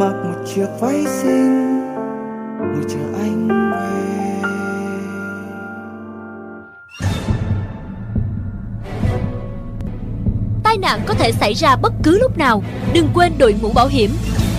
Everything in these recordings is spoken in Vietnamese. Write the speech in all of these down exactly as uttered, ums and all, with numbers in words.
mặc một chiếc váy xinh ngồi chờ anh về. Tai nạn có thể xảy ra bất cứ lúc nào, đừng quên đội mũ bảo hiểm.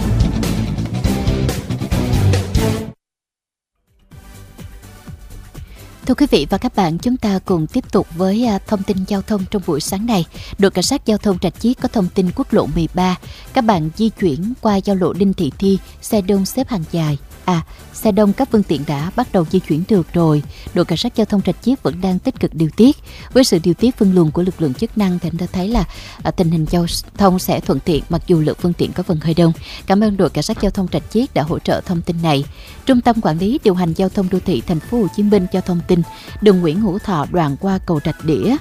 Thưa quý vị và các bạn, chúng ta cùng tiếp tục với thông tin giao thông trong buổi sáng này. Đội cảnh sát giao thông Rạch Chiếc có thông tin quốc lộ mười ba. Các bạn di chuyển qua giao lộ Đinh Thị Thi, xe đông xếp hàng dài. À, xe đông các phương tiện đã bắt đầu di chuyển được rồi. Đội cảnh sát giao thông Rạch Chiếc vẫn đang tích cực điều tiết. Với sự điều tiết phân luồng của lực lượng chức năng thì anh ta thấy là à, tình hình giao thông sẽ thuận tiện mặc dù lượng phương tiện có phần hơi đông. Cảm ơn đội cảnh sát giao thông Rạch Chiếc đã hỗ trợ thông tin này. Trung tâm quản lý điều hành giao thông đô thị thành phố Hồ Chí Minh cho thông tin đường Nguyễn Hữu Thọ đoạn qua cầu Rạch Đĩa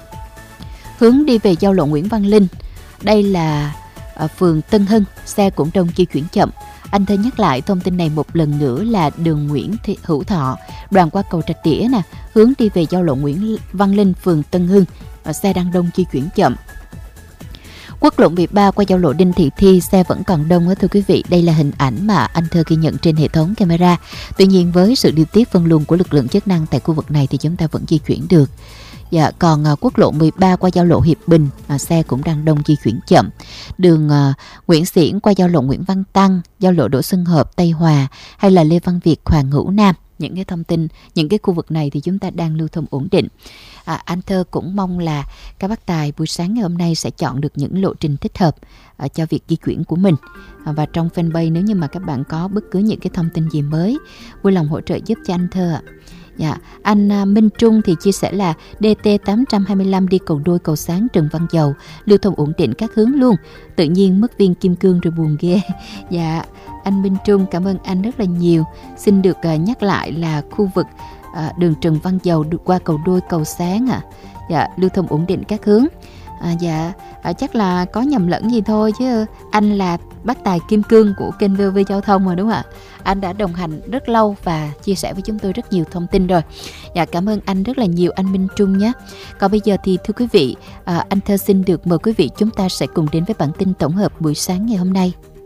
hướng đi về giao lộ Nguyễn Văn Linh. Đây là ở phường Tân Hưng, xe cũng đông di chuyển chậm. Anh thơ nhắc lại thông tin này một lần nữa là đường Nguyễn Thị Hữu Thọ đoạn qua cầu Rạch Đĩa nè, hướng đi về giao lộ Nguyễn Văn Linh, phường Tân Hưng, xe đang đông di chuyển chậm. Quốc lộ mười ba qua giao lộ Đinh Thị Thi, xe vẫn còn đông á thưa quý vị. Đây là hình ảnh mà anh thơ ghi nhận trên hệ thống camera. Tuy nhiên với sự điều tiết phân luồng của lực lượng chức năng tại khu vực này thì chúng ta vẫn di chuyển được. Dạ, còn à, quốc lộ mười ba qua giao lộ Hiệp Bình, à, xe cũng đang đông di chuyển chậm. Đường à, Nguyễn Xiển qua giao lộ Nguyễn Văn Tăng, giao lộ Đỗ Xuân Hợp, Tây Hòa hay là Lê Văn Việt, Hoàng Hữu Nam. Những cái thông tin, những cái khu vực này thì chúng ta đang lưu thông ổn định. À, anh thơ cũng mong là các bác tài buổi sáng ngày hôm nay sẽ chọn được những lộ trình thích hợp à, cho việc di chuyển của mình. À, và trong fanpage nếu như mà các bạn có bất cứ những cái thông tin gì mới, vui lòng hỗ trợ giúp cho anh thơ ạ. Dạ, anh Minh Trung thì chia sẻ là đê tê tám trăm hai mươi lăm đi cầu Đôi, cầu Sáng, Trần Văn Dầu lưu thông ổn định các hướng luôn. Tự nhiên mất viên kim cương rồi buồn ghê. Dạ, anh Minh Trung cảm ơn anh rất là nhiều. Xin được uh, nhắc lại là khu vực uh, đường Trần Văn Dầu được qua cầu Đôi, cầu Sáng ạ. À. Dạ, lưu thông ổn định các hướng. À, dạ, à, chắc là có nhầm lẫn gì thôi chứ anh là bác tài kim cương của kênh vê o vê Giao thông mà đúng không ạ? Anh đã đồng hành rất lâu và chia sẻ với chúng tôi rất nhiều thông tin rồi. Dạ, cảm ơn anh rất là nhiều anh Minh Trung nhé. Còn bây giờ thì thưa quý vị, à, anh Thơ xin được mời quý vị chúng ta sẽ cùng đến với bản tin tổng hợp buổi sáng ngày hôm nay.